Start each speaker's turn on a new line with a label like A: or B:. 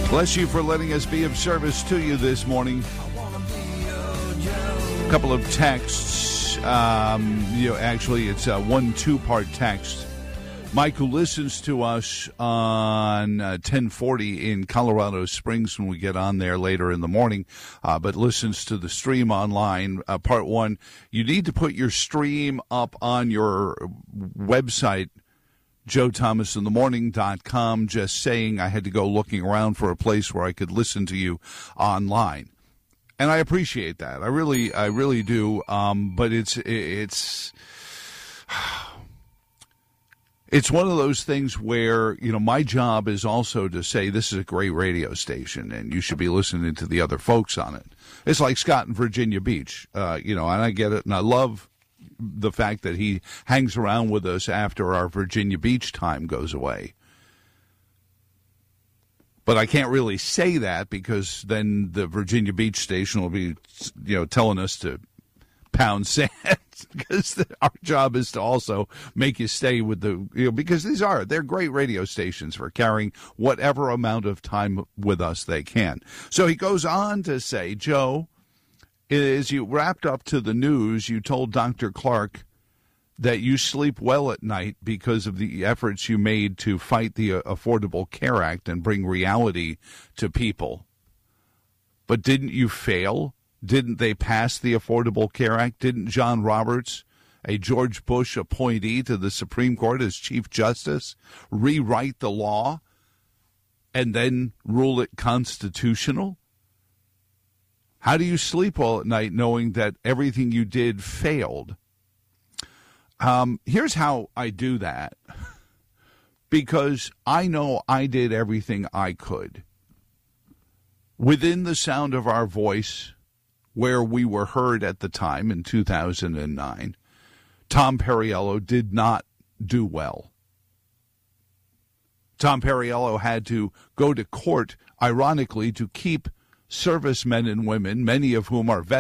A: Bless you for letting us be of service to you this morning. A couple of texts. Actually, it's one two-part text. Mike, who listens to us on 1040 in Colorado Springs when we get on there later in the morning, but listens to the stream online. Part one, you need to put your stream up on your website, JoeThomasInTheMorning.com. Just saying, I had to go looking around for a place where I could listen to you online. And I appreciate that. I really do. But it's one of those things where, my job is also to say this is a great radio station and you should be listening to the other folks on it. It's like Scott in Virginia Beach, and I get it. And I love the fact that he hangs around with us after our Virginia Beach time goes away. But I can't really say that because then the Virginia Beach station will be, telling us to pound sand because our job is to also make you stay with because they're great radio stations for carrying whatever amount of time with us they can. So he goes on to say, Joe, as you wrapped up to the news, you told Dr. Clark that you sleep well at night because of the efforts you made to fight the Affordable Care Act and bring reality to people. But didn't you fail? Didn't they pass the Affordable Care Act? Didn't John Roberts, a George Bush appointee to the Supreme Court as Chief Justice, rewrite the law and then rule it constitutional? How do you sleep well at night knowing that everything you did failed? Here's how I do that. Because I know I did everything I could. Within the sound of our voice, where we were heard at the time in 2009, Tom Perriello did not do well. Tom Perriello had to go to court, ironically, to keep servicemen and women, many of whom are veterans,